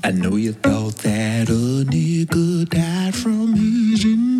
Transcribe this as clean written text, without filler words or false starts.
I know you thought that a nigga died from his injuries.